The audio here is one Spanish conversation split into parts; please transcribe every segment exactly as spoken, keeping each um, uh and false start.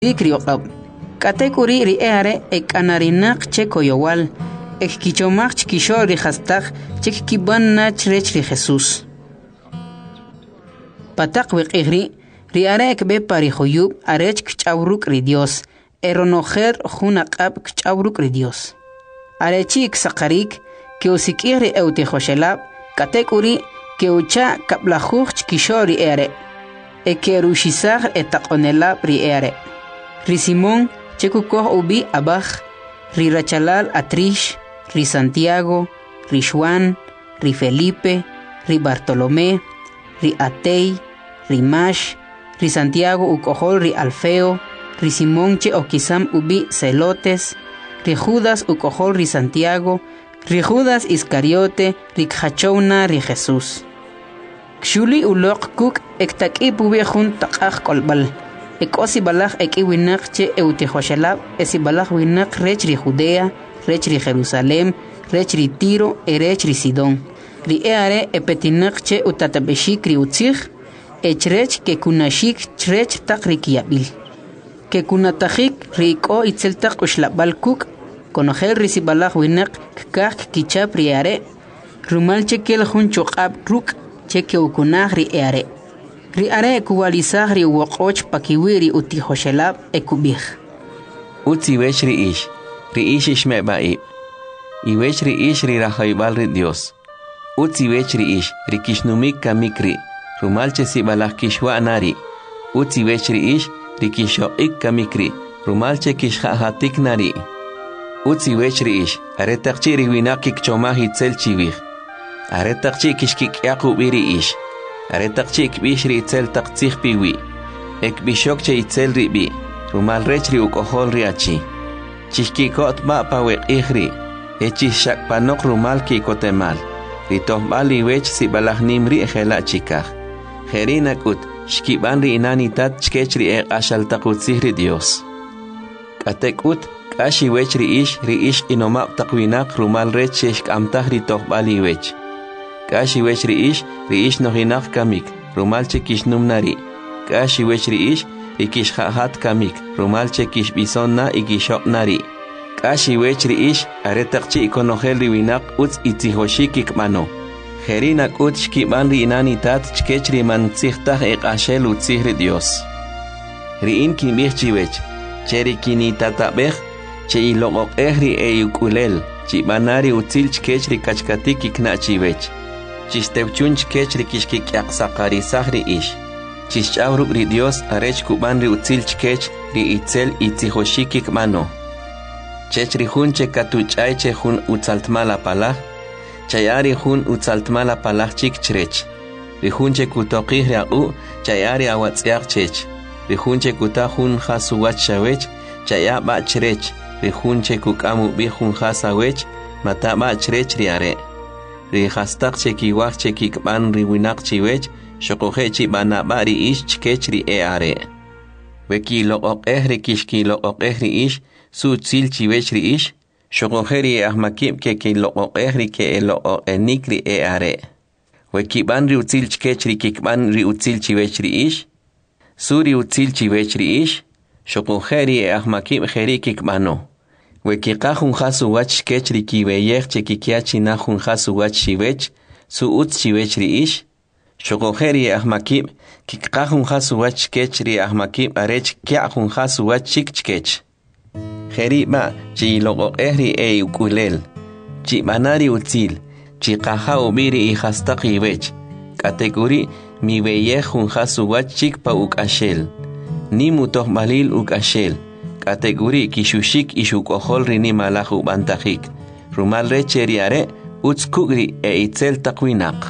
Ikriyoqab. Katekuri ri eare ek anarinak che koyowal. Ek kichomach kisho ri hastag chek kiban nach rech ri Jesús. Patak wikigri ri are ek be pari khoyub arech kchawruk ri Dios. Eronojer junaqab kchawruk ri Dios. Arechi iksaqarik que usikiri euti khoshelab katekuri que ucha kaplajuch kisho ri eare. Ekerushisag etaqonelab ri eare. Ri Simón chekukoh ubi abaj, ri Rachalal Atrish, ri Santiago, ri Juan, ri Felipe, ri Bartolomé, ri Atei, ri Mash, ri Santiago ukohol ri Alfeo, ri Simón che okisam ubi Celotes, ri Judas ukohol ri Santiago, ri Judas Iscariote, ri Khachouna ri Jesús. Kshuli ulok kuk ektakib ubi jun taqaj kolbal. Ek osi balaj ek iwinak che eutihoshalab, esi balaj winak rech ri Judea, rech ri Jerusalem, rech ri Tiro, e rech ri Sidón. Ri eare epetinak che utatabeshik ri utzich, ech rech ke kunashik chrech tak ri kiabil. Ke kunatajik ri ko itzel tak ushlabal kuk, konojel ri si balaj winak kak kichap ri eare, rumal che kel jun chokab ruk che ke ukunaj ri eare. Ri are ekuwalizag ri woqoch pakiwiri uti hoshelab ekubih. Uti wech ri ish, ri ish ish me baib. I wech ri ish ri rahaybal ri Dios. Uti wech ri ish, ri kishnumik kamikri, rumalche si balak kishwa nari. Uti wech ri ish, ri kishoik kamikri, rumalche kishhahatik nari. Uti wech ri ish, aretakchi ri winakik chomahi tzel chivih. Aretakchi kishkik yakubiri ish. Aretakchi ikbishri itzel taqtzih piwi. Ekbishokche itzel ribi. Rumal rechri ukohol riachi. Chishkikot ba pawek ihri. Echis shakpanok rumal kikotemal. Ritohbali wech si balahnim ri ejela chikaj. Jerinakut, shkiban ri inanitat chkechri ek ashal takutzihri Dios. Katekut, kashi wech ri ish, ri ish inomap takwinak rumal rech shkamtah ritohbali wech. Kashi wech ri ish, ri ish nohinaf kamik, rumalche kishnum nari. Kashi wech ri ish, ri kishhahat kamik, rumalche kishbison na ikishok nari. Kashi wech ri ish, aretakchi ikonohel ri winak utz itzihoshikik mano. Jerinak ut shkiban ri inanitat chkech ri mantzihtaj ek ashel utzihri Dios. Ri in kimich chiwech, cheri kinitatabej, che ilogok ehri e ukulel, chibanari utzil chkech ri kachkatik ikna chiwech. Chistewchun chkech ri kishkik yaksakari sahri ish. Chischawruk ri Dios arech kuban ri utzil chkech ri itzel itzihoshikik mano. Chech ri hun che katuchay che hun utzaltmala palaj, chayari hun utzaltmala palaj chik chrech. Ri hun che kutokih ri au, chayari awatziak chech. Ri hun che kutahun hasuwach shawech, chaya ba chrech. Ri hun che kukamu bi hun hasawech, mata ba chrech ri are. Ri hastak che kiwak che kikban ri winak chiwech, shokohe chi banaba ri ish chkech ri e are. Weki loqok eh ri kishki loqok eh ri ish, su tzil chiwech ri ish, shokohe ri ahmakib ke ki loqok eh ri ke e loqok enik ri e are. Weki ban ri utzil chkech ri kikban ri utzil chiwech ri ish, su ri utzil chiwech ri ish, shokohe ri ahmakib heri kikbano. Weki kahun hasu wach kech ri kiweyech che kikiachi nahun hasu wach shiwech, su utz shiwech ri ish. Shokohe ri ahmakib, kikahun hasu wach kech ri ahmakib arech kiahun hasu wach chik chkech. Heri ba, chi logok ehri e ukulel. Chi banari utzil, chi kaha ubiri i hastaki wech. Kategori mi weyech hun hasu wach chik pa ukashel. Ni mutoh malil ukashel. Kategori kishushik ishukohol rini malahu bantajik. Rumal recheriare utz kugri e itzel takwinak.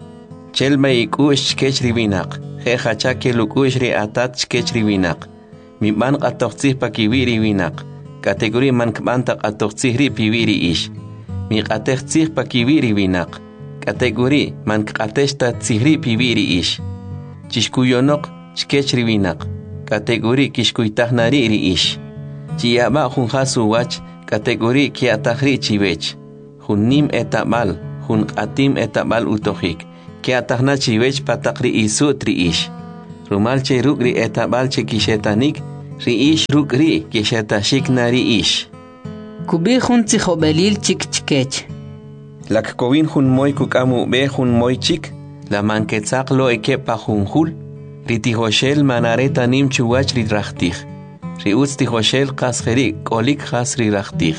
Chelma ikush chkech riwinak. Jeja chake lukush ri atat chkech riwinak. Mi man qatoqtzih pakiwiri winak. Kategori man kbantak atoqtzih ri piwiri ish. Mi qateqtzih pakiwiri winak. Kategori man qateshta tzihri piwiri ish. Chishkuyonok chkech riwinak. Kategori kishkuytahnari ri ish. Chiyaba hun hasu wach kategori kiatahri chiwech. Hun nim etabal, hun atim etabal utohik. Kiatahna chiwech patakri isutri ish. Rumalche rugri etabal che kishetanik, Riish rukri kishatashik na riish. Kubi hun tzihobelil chik chikech. Lak kovin hun moy kukamu be hun moy chik. La manquetzak lo ekepa junjul. Ritihoshel manareta nim chuwach ridrachtich. Riutz tihoshel kasjeri kolik has ridrachtich.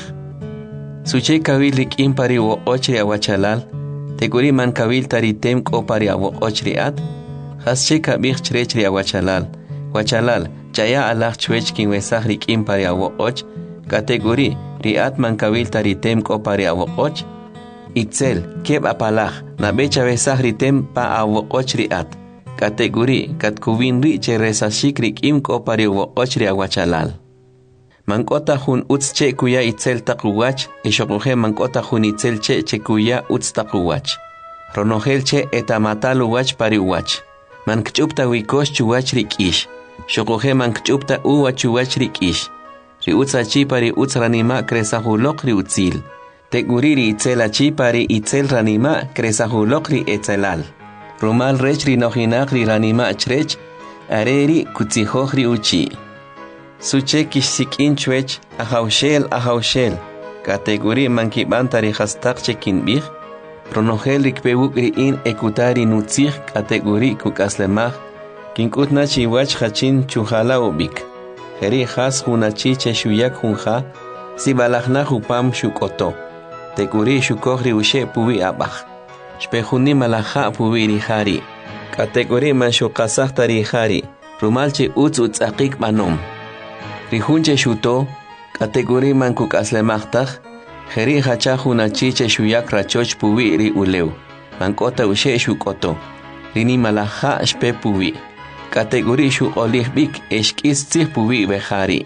Suche kawil likim pari wo ochri awachalal. Teguri man kawil taritem ko pari awo ochri ad. Hasche kabich chrechri awachalal. Wachalal, chaya alach chwech kin wesach likim pari awo och. Kategori, riat man kawil taritem ko pari awo och. Itzel, keb apalach, na becha besach ritem pa awo och riat. Kategori, kat kuvin ri che resashik rikim ko pari awo och ri awachalal. Mankota hun utz che kuya itzel takuwach, eshokuhe mankota hun itzel che che kuya utz takuwach. Ronogel che etamatal uwach pari uwach. Mankchupta wikosh chuwach rikish. Shokuhe mankchupta uwa chuwach rikish. Ri utza chi pari utz ranima kresahulok ri utzil. Teguriri itzel achi pari itzel ranima kresahulok ri etzelal. Rumal rech ri nojinak ri ranima chrech, areri kutzihoj ri uchi. Suche kishsikin chwech, ahaushel, ahaushel. Kategori mankibantari hastak chekin bih. Ronogel rikpewuk ri in ekutari nutzih kategori kukaslemach. Kinkutna chiwach hachin chuhala ubik. Heri has hunachi cheshuyak hunja. Sibalachna hupam shukoto. Teguri shukogri ushe pubi abach. Shpehuni malaha pubi rihari. Kategori man shukasach tarihari. Rumalche utz utz akik manom. Rihunche shuto, kategori man kukaslemachtaj, jeri hacha hunachiche shuyak rachoch puwi ri uleu, mankota ushe shukoto, rini malaha shpe puwi, kategori shu olihbik eshkis tzih puwi bejari.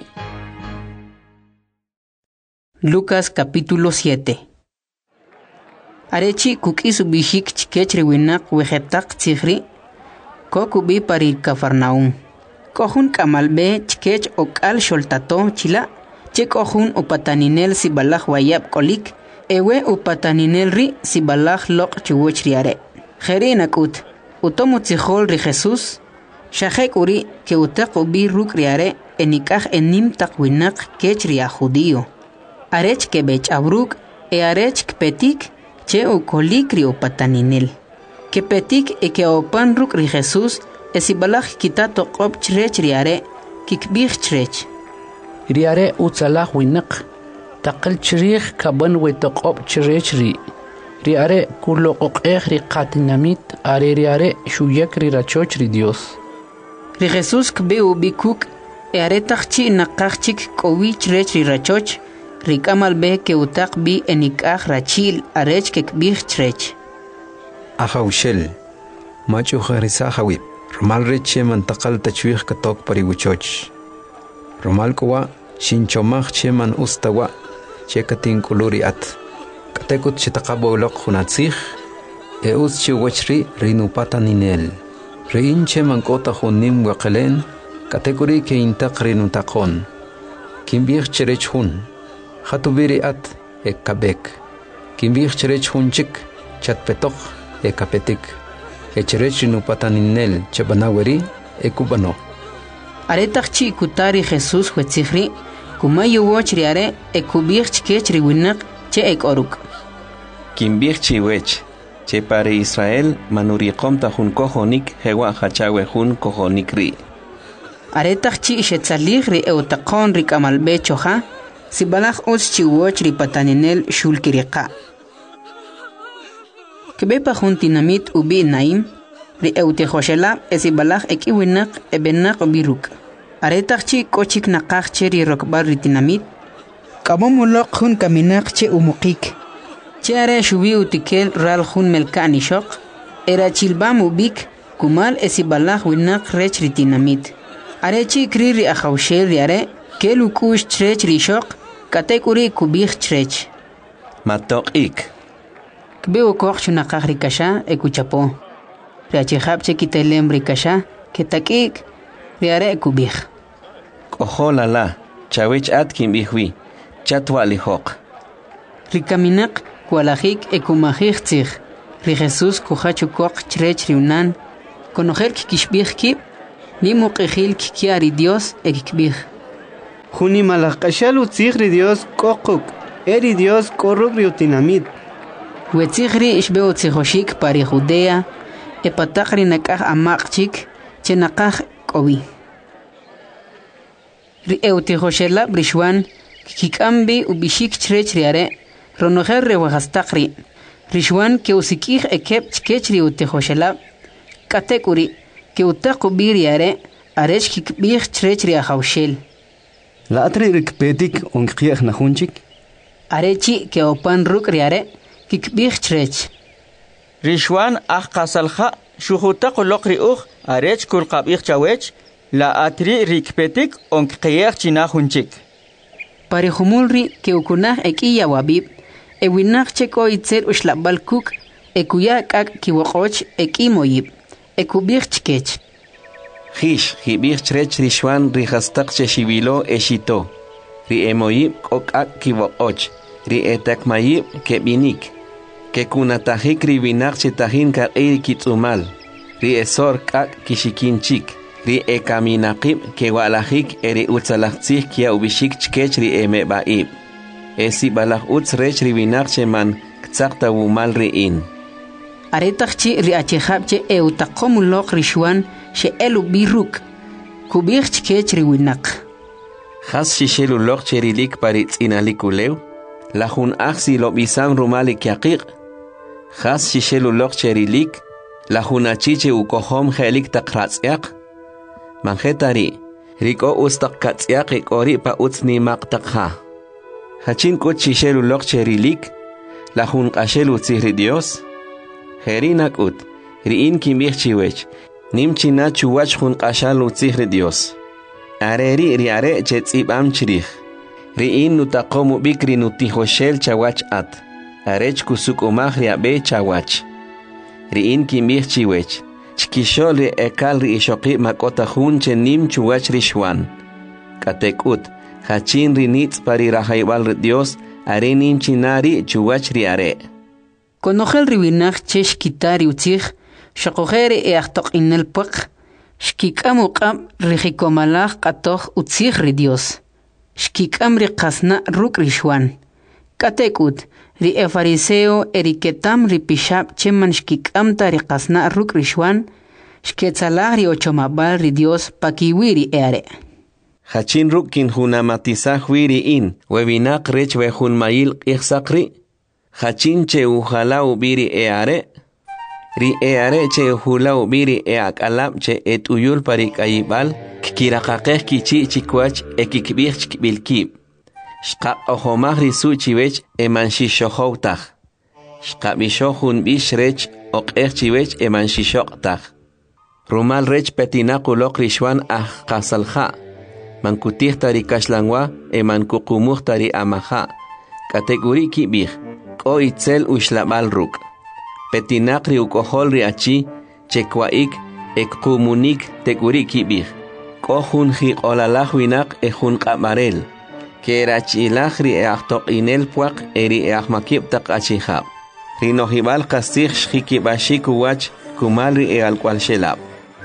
Lucas capítulo siete. Arechi kukis bishik chikech riwinak wejetak tzihri, kokubi parir Cafarnaum. Kohun kamalbe chikech okal sholtato chila, che kohun upataninel si balach wayab kolik, ewe upataninel ri si balach lok chuwoch riare. Jeri nakut, utomu tzihol ri Jesus, shahek uri ke utak ubi ruk riare, enikaj enim takwinak kech ria judío. Arech ke bech abruk, e arech kpetik, che ukolik ri upataninel. Ke petik e ke opan ruk ri Jesus, esibalach kitato qob chrech riare, kikbich chrech. Riare utsalah winak, taqil chrich kaban wetoqob chrech ri. Riare kulo qoqeh ri qatinamit, are riare shuyak ri rachoch ri Dios. Ri Jesus kbe ubikuk, e are tachchi naqachik kowi chrech ri rachoch, ri kamal be ke utak bi enikach rachil arech kikbich chrech. Ahaushel, machu kharisa hawib. Romal reche mantakal tachwih katok pariwuchoch. Romal kuwa shinchomach cheman ustawa chekatin kuluri at. Katekut chitakabo lok hunatzich e us chiwachri rinupata ninel. Rein cheman kota hunim wakelen katekuri ke intak rinutakon. Kimbich cherech hun. Hatubiri at e kabek. Kimbich cherech hun chik chatpetok e kapetik. Echerech no pataninel chabanaweri ekubano. Aretachchi kutari Jesus huetzihri, kumayu wochriare ekubich chkechri winak che ekoruk. Kimbich chiwech, che pare Israel manuriqom tahun kohonik hewa hachawe hun kohonik ri. Aretachchi shetzaligri eutaqon rikamalbe choha, sibalach os chiwochri pataninel shulkiriqa. Kebepa juntinamit ubi naim, ri eutejoshela esibalach ekiwinak ebenak biruk. Aretachchi kochik nakachche ri rokbar ritinamit, kabomulok hun kaminak che umukik. Che are shubi utikel ral hun melkani shok, era chilbam ubik, kumal esibalach winak rech ritinamit. Arechi kri ri achaushel ri are, kelukush chrech ri shok, katekuri kubich chrech. Matok ik. Kbeo koch chunakach rikasha ekuchapo. Riachihab chekitelem rikasha ketakik riare ekubich. Koho lala, chawech atkin bihwi, chatwa lihok. Rikaminak kualajik ekumajik tzig. Ri Jesus kuhachu koch chrech riunan. Konojer kikishbich kip, ni muqijil kikiari Dios ekikbich. Juni malakashalu tigri Dios kokuk. Eri Dios koruk riutinamit. Wetzigri ishbeo tzijoshik pari Judea. Epatakri nakaj amakchik. Chenakaj kobi. Ri eutijoshela brishwan. Kikambi ubishik chrech riare. Ronojer rewahastakri. Rishwan ke usikij ekep chkechri utijoshela. Katekuri. Ke utakubi riare. Arech kikbij chrech riahaushel. La atri rikpetik onkiech nahunchik. Arechi ke opan ruk riare. Kikbij chrech. Rishwan ah kasalha. Shuhuta kulokri uch. Arech kulkabij chawech. La atri rikpetik onkiech chinahunchik. Parejumulri ke ukunaj ekiya wabib. Ewinaj cheko itzel ushlabal kuk. Ekuya kak kiwokoch ekimoyib. Ekubij chkech. Hish, hibich chrech rishwan rihastak cheshibilo eshito. Ri emoyib kokak kiwokoch. Ri etak mayib kebinik. Ke kunatajik ribinak chetahin ka eri kitsumal. Ri esor kak kishikinchik. Ri ekaminakib ke walajik eri utzalachtzih kia ubishik chkech ri emebaib. Esi balaj utz rech ribinak cheman ktzakta wumal riin. Aretakchi ri achejabche eutakomulok rishwan she elu biruk. Kubij chkech riwinak. Has shishelu lok cherilik paritz inalikulew. La jun aksi lo bisam rumali kiakik. Has shishelu lok cherilik. La jun achiche ukohom helik takratziak. Manjetari. Riko ustak katziak ikori pa utzni maktakha. Hachin kut shishelu lok cherilik. La jun kashelu tzihri Dios. Herinak ut. Riin kimbich chiwech. Nimchina chuwach jun kashalu tzihri Dios. Areri riare chetzib am chirich. Riin nutakomu bikri nutijoshel chawach at. Arech kusuk umach riabe chawach. Riin kimbich chiwech. Chkishol ri ekal ri ishoqi makota jun chenim chuwach rishwan. Katekut. Hachin rinitz pari rahaibal Dios. Are nimchinari chuwach riare. Konojel ribinach chesh kitari utzij. Shakojere e achtok inel puk. Shkikam uqam rijikomalach katoch utzij ri Dios. Shkikam ri kasna ruk rishwan. Katekut, ri e fariseo eriketam ri pishab cheman shkikam ta ri kasna ruk rishwan. Shketzalah ri ochomabal ri Dios pakiwiri eare. Hachin rukin hunamatizah wiri in. Webinak rech wehun mayil ichsakri. Hachin che uhala ubiri eare. Ri eare che hula ubiri e akalab che et uyul parik ayibal, kikirakakeh kichi chikwach e kikbich kbilkib. Shka ohomah risu chiwech e manshishohoutach. Shka bishohun bishrech okeh chiwech e manshishoktach. Rumal rech petinakulok rishwan ah kasalha. Mankutih tari kashlangwa e mankukumuh tari amaha. Kategori kibich, ko itzel ushlabal ruk. Petinakri ukohol riachi, chekwaik, ekumunik teguri kibich. Kohun hi olalah winak e hun kamarel. Kerachilahri e achtok inel puak eri e ahmakib tak achihab. Rinohibal kastih shikibashik uwach kumalri e alkwal shelab.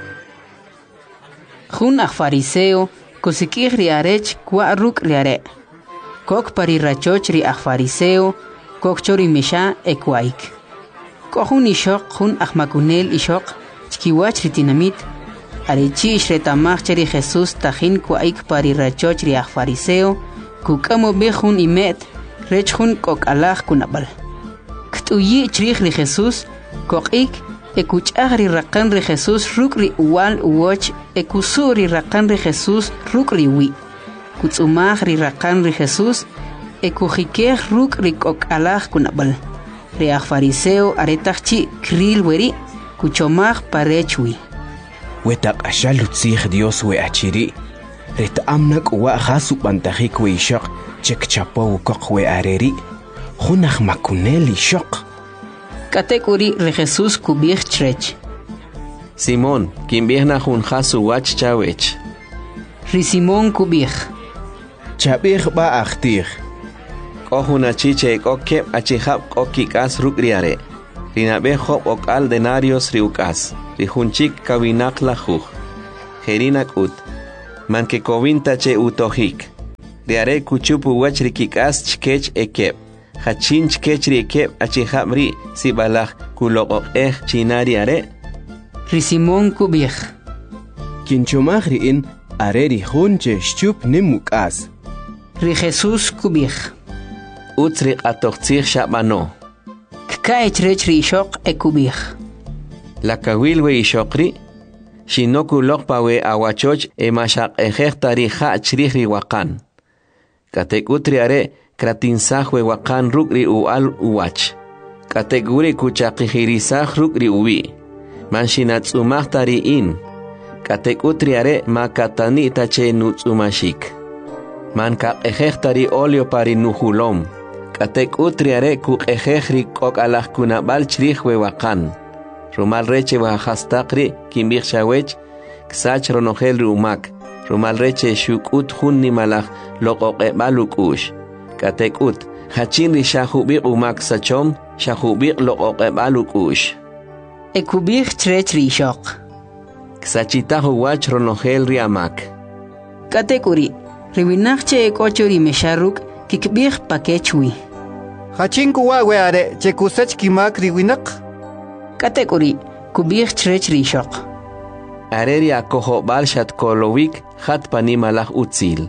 Jun ah fariseo, kusikih riarech kwa ruk riare. Kok pari rachoch ri ah fariseo, kok chori misha e kwaik. Kohun ishok jun ahmakunel ishok, chkiwach ritinamit. Arechi ishretamach cheri Jesus tajin kwaik pari rachoch ri ah fariseo, kukamo bejun imet, rech jun kok alah kunabal. Ktuyi chrich ri Jesus, kok ik, ekuchah ri rakan ri Jesus ruk ri uwal uwoch, ekusur ri rakan ri Jesus ruk ri wi. Kutsumah ri rakan ri Jesus, ekujikeh ruk ri kok alah kunabal. Ri ah fariseo aretachchi kril weri, kuchomah parechwi. Wetak ashalu tzih Dios we achiri. Ret amnak wa khasu bantahik we ishaq, chek chapo kok we areri. Junach makuneli ishaq. Katekuri re Jesus kubih chrech. Simón, quien viene jun jasu wach chawech. Ri Simón kubih. Chabih ba achtir. Kohuna chiche koke achihab kokikas rukriare. Rinabe hop okal denarios riukas. Rijunchik kawinak lajuj. Jerinak ut. Man que kovinta che utohik. riare kuchupu wach rikikas chkech ekep. Hachin chkech ri ekep achihamri sibalach kuloqoq eh chinari are. Ri Simón kubij. Kinchomaj riin are ri hunche shchup nimukas. Ri Jesús kubij. Utsri atoqtzig shabano. Kkaech rech ri ishoq e kubij. La kawilwe ishokri. Shinoku lokpawe awachoch e mashaq ejektari ha chrih ri wakan. Katek utri are kratinsahwe wakan rukri ual uwach. Katek uri kuchaqihirisah rukri uwi. Manshinatsumahtari in. Katek utri are makatani tache nutsumashik. Manka ejektari olio pari nuhulom. Katek utri are kuk ejekri kok alah kunabal chrihwe wakan. Rumal reche wahastakri kimbir shawech ksach ronogel rumak. Rumal reche shukut hunni malach loqoqe balukush. Katekut hachin ri shahubir umak sachom shahubir loqoqe balukush. E kubij trech ri ishoq. Ksachitahu wach ronogel ri amak. Katekuri riwinachche e kochori mesharuk kikbij pakechwi. Hachin kuwa we are chekusach kimak riwinak. Katekuri kubij trech ri ishoq. Areri akoho balshat kolowik hat panimalach utzil.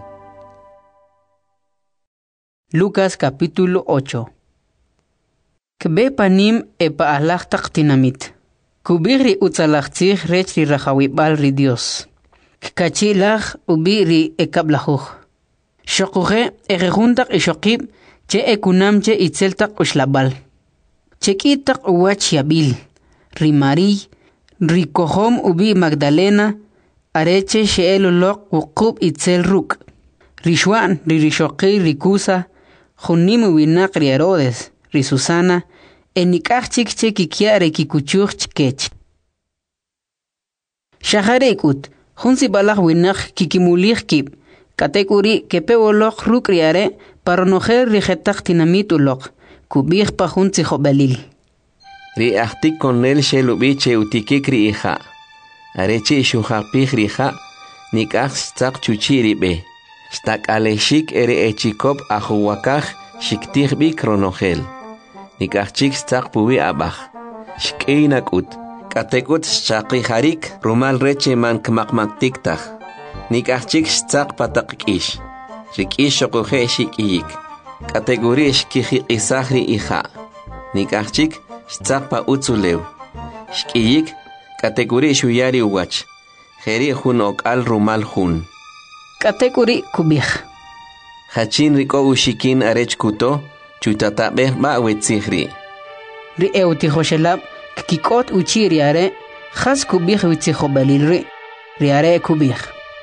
Lucas capítulo ocho. Kbe panim e paalach taqtinamit. Kubiri utzalachtzig rech ri rajawibal ri Dios. Kachilach ubiri e kablajuj. Shokuge e rejuntak e shokib che e kunamche itzeltak ushlabal. Chekitak uwach yabil. Ri Mari, ri Kohom ubi Magdalena, areche sheelolok wukub itzel ruk. Ri Shwan, ri Rishoki, ri Kusa, Junim winak ri Herodes, ri Susana, enikachik che kikiare kikuchuch chkech. Shaharekut, junsi balach winak kikimulich kib, katekuri kepewolok ruk riare, paronojer rijetak tinamitulok, kubich pa junsi jobalil. Ri ahtik konel shelubiche utikikri iha. Areche shuhapih riha, nikach stak chuchiri be. Stak aleshik ere echikop ahuwakach shiktih bi kronogel. Nikachik stak puwi abach. Shkeinakut. Katekut shaki harik rumal reche man kmakmaktiktach. Nikachik stak patakish. Rikish shokuhe shikiyik. Kategori shkihi isahri iha. Nikachik Stzakpa utzulew. Shkiyik, kategori shuyari uwach. Jeri hun ok al rumal hun. Kategori kubij. Hachin riko ushikin arech kuto, chutatabeh ba wetzihri. Ri eutihoshelab, kikot uchiriare, has kubij witzihobalilri. Riare kubij.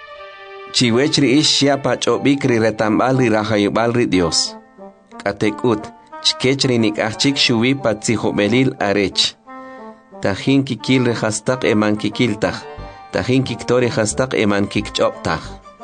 Chiwechri ish shiapach obik ri retambal ri rahayubal ri Dios. Katekut. Chkechri nikachik shuwi patzihobelil arech. Tajin kikil rehastak eman kikiltach. Tajin kiktori hastak eman kikchoptach.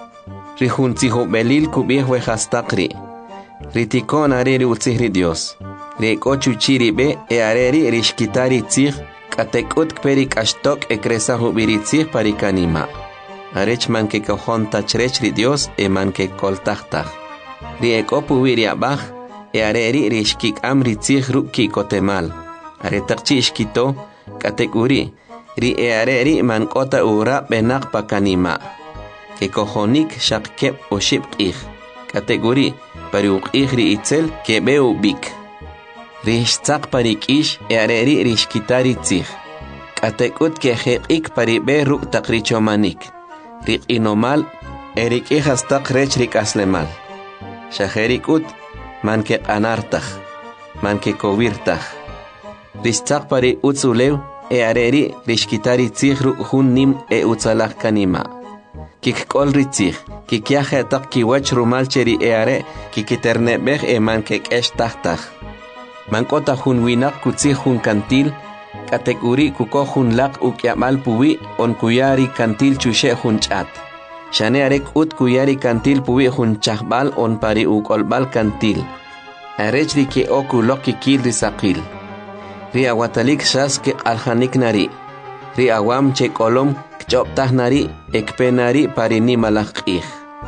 Rihun tzihobelil kubih wehastakri. Ritikon areri utzihri Dios. Rekochu chiri be e areri rishkitari tzih. Katekut kperik ashtok e kresahu biritzih parikanima. Arech man ke kohon tachrechri Dios eman ke koltachtach. Riekopu viriabach. E areri rishkik amri tzih ruki kotemal. Are takchi ishkito, katekuri. Ri e areri man kota ura benak pakanima. Ke kohonik shakkep o shipkih. Kateguri, pariukih ri itzel ke beu bik. Rishtzak parik ish e areri rishkitari tzih. Katekut ke hekik paribe ruk takrichomanik. Rik inomal, erik ihastak rech rik aslemal. Shaherikut, man ke anartach, man ke kovirtach. Rishtzak pari utzulew, e areri rishkitari tzihru hun nim e utzalach kanima. Kik kol ritzich, kik yahetak kiwach rumalcheri e are, kikiternebech e man ke keshtach. Man kota hun winak kutzih hun kantil, kateguri kuko hun lak ukyamal puwi on kuyari kantil chushe hun chat. Shane arek ut kuyari kantil puwi hun chahbal on pari ukolbal kantil. Arechri ke oku loki kil risakil. Ri awatalik shas ke alhanik nari. Ri awam che kolom kchoptah nari ekpe nari pari ni malakih.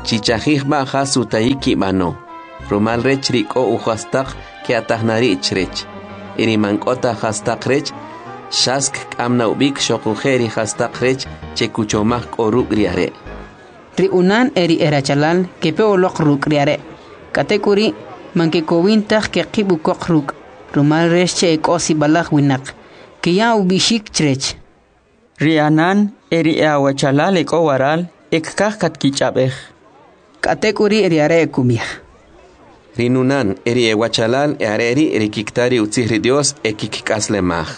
chichajij baja su taiki mano. Rumal rech riko u hastak que atahnari chrech. Iri mankota hastak rech. Shask amna ubik shokujeri hastak rech chekuchomak oruk riare. Ri unan eri erachalal que peolok ruk riare. Katekuri manke kowintak que kibu kok ruk. Rumal reche ekosi balak winak. Que ya ubishik chrech. Rianan eri awachalal eko waral ekkah katkichapej. Katekuri riare kumih. Rinunan eri ewachalal eareri rikiktari utzihri Dios ekikikaslemaj.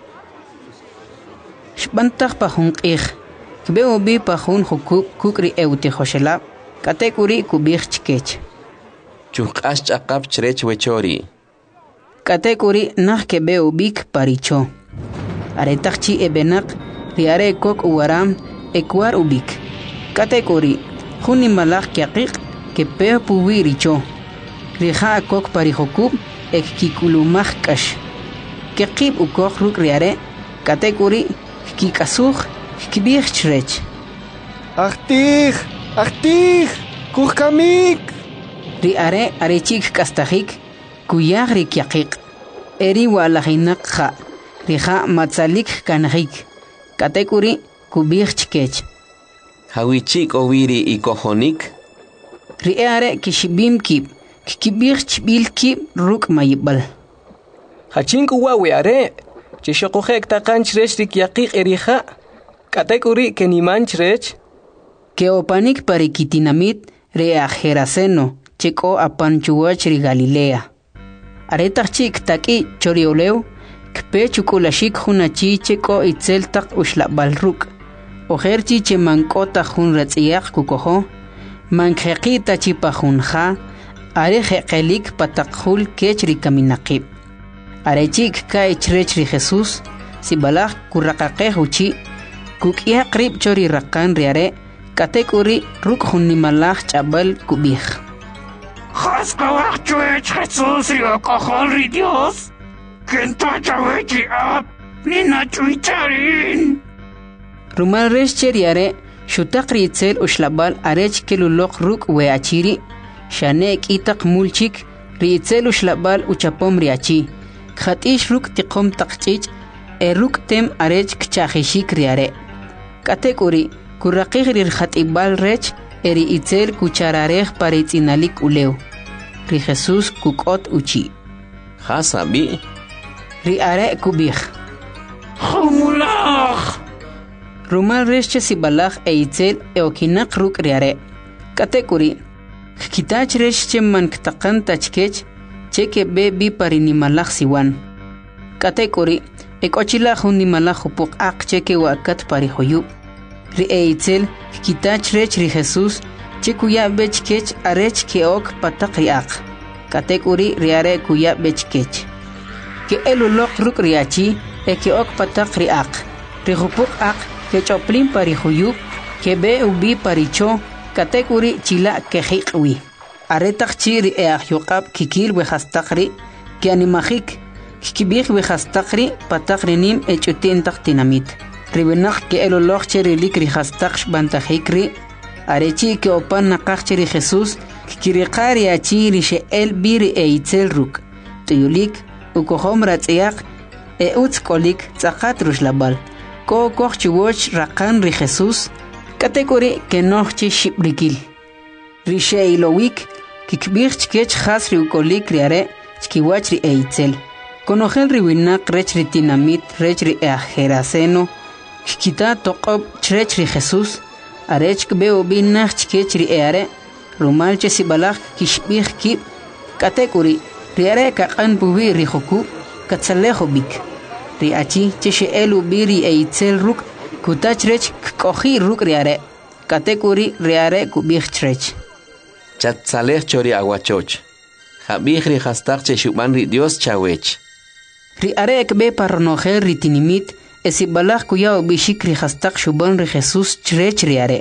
Shbantak pahun qih. Kbeo bi pahun hukuk kukri euti hoshela. Katekuri kubih chkech. Chukash chakap chrech wechori. Katekuri nah kebeo bik paricho. Aretakchi ebenak riare kok uwaram ekwar ubik. Katekuri huni malak kyaqik kepeo puwiricho. Riha kok parihokub ek kikulumah kash. Kekib ukok ruk riare. Katekuri kikasuh kibih chrech. Achtih, achtih, kuhkamik. Riare arechik kastajik kuyag rikyaqik. Eri walahinak kha. Riha matzalik kanahik. Katekuri kubih chkech. Hawichik oviri ikohonik. Riare kishibim kib. Kibih chbil kib ruk mayibal. Hachinku wawiare. Chishokojek takan chrech rikyaqik erija. Katekuri keniman chrech. Keopanik parikitinamit reajeraceno. Cheko apanchuach ri Galilea. Aretachik taki chorioleu. Kpe chukulashik hunachi cheko itzel tak ushlabal ruk. Ojerchi che mankota hun ratziyak kukoho. Mankheqita chipahunja. Are jeqelik patakhul kechri kaminaqib. Arechik ka ichrechri Jesús. Sibalak kurraqaqeh uchi. Kukia qrib chori raqan riare. Katekuri ruk hunimalak chabal kubih. Haskawak chuech Jesús rio kohol ri Dios. Kenta chawechi ap. Nina chuicharin. Rumal resh riare. Shutak ritzel ushlabal arech kelulok ruk weachiri. Shanek itak mulchik. Ritzel ushlabal uchapom riachi. Khatish ruk tiqom taqchich. E ruk tem arech kchahishik riare. Katekuri. Kurraqih rir khatibal rech. Eri itzel kuchararej paritzinalik uleu. Ri Jesús kukot uchi. Hasabi. Ri are kubih. Humulach. Rumal reche sibalach e itzel e okinak ruk riare. Katekuri. Kitach reche man ktaqan tachkech. Cheke be bi parinimalach siwan. Katekuri. Ekochila hunimalach upuk ak cheke wakat parihoyu. Ri e itzel. Kitach rech ri Jesús. Chekuya bechkech arech keok patak riak. Katekuri riare kuya bechkech. Ke elulok ruk riachi. E keok patak riak. Rihupuk ak. Ke choplin parihuyuk. Ke be ubi paricho. Katekuri chila kehikwi. Aretak chiri e ahyokab kikil wehastakri. Ke animahik. Kikibih wehastakri patakri nim e chutin tak tinamit. Ribenak ke elulok chiri likri hastaksh bantahikri. Arechi ke opan nakachiri Jesús. Kikirikari achiri she el biri e itzel ruk. Tuyulik. Ukohom ratziak. E utskolik tzakat rushlabal. Ko koch woch rakan ri Jesús. Katekuri ke nochi shibrikil. Rishe ilowik. Kikbir chkech has ri ukolik riare. Chkiwach ri e itzel. Konogel riwinak rech ri tinamit rech ri e ajeraceno. Kikita toqob chrech ri Jesús. Arech kbeo binach chkech ri eare. Rumal che sibalak kishbih kib. Katekuri. Riare kakan buwi ri joku. Katsalejo bik. Riachi che elu biri e itzel ruk. Kutach rech kohi ruk riare. Katekuri riare kubih chrech. Chatzalech chori aguachoch. Jabih ri hastak che shuban ri Dios chawech. Riare ekbe parnojer ritinimit. Esibalak kuya bishik ri hastak shuban ri Jesús chrech riare.